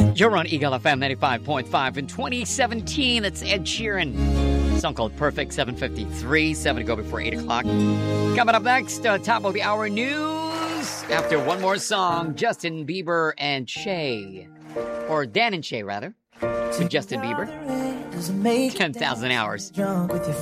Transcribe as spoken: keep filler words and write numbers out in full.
You're on Eagle F M ninety-five point five. In twenty seventeen, it's Ed Sheeran. A song called Perfect, seven fifty-three, seven to go before eight o'clock. Coming up next, uh, top of the hour news. After one more song, Justin Bieber and Shay. Or Dan and Shay, rather. With Justin Bieber. ten thousand hours.